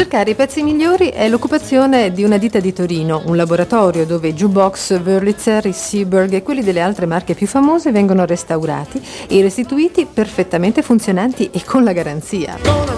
cercare i pezzi migliori è l'occupazione di una ditta di Torino, un laboratorio dove i jukebox Wurlitzer, i Seeburg e quelli delle altre marche più famose vengono restaurati e restituiti perfettamente funzionanti e con la garanzia.